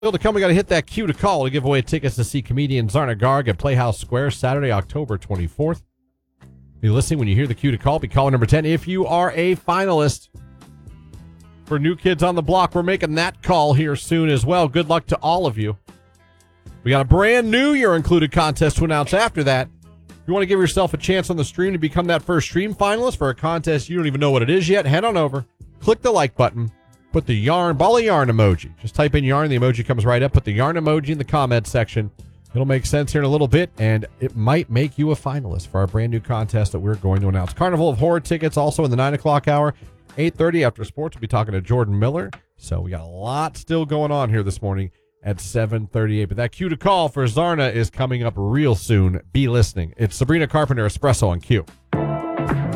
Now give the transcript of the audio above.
Still to come, we got to hit that cue to call to give away tickets to see comedian Zarna Garg at Playhouse Square Saturday, October 24th. Be listening when you hear the cue to call. Be caller number 10. If you are a finalist for New Kids on the Block, we're making that call here soon as well. Good luck to all of you. We got a brand new You're Included contest to announce after that. If you want to give yourself a chance on the stream to become that first stream finalist for a contest you don't even know what it is yet, head on over, click the like button, put the ball of yarn emoji. Just type in yarn, the emoji comes right up. Put the yarn emoji in the comment section. It'll make sense here in a little bit, and it might make you a finalist for our brand new contest that we're going to announce. Carnival of Horror tickets also in the 9 o'clock hour. 8:30 after sports, we'll be talking to Jordan Miller. So we got a lot still going on here this morning at 7:38. But that cue to call for Zarna is coming up real soon. Be listening. It's Sabrina Carpenter Espresso on Q.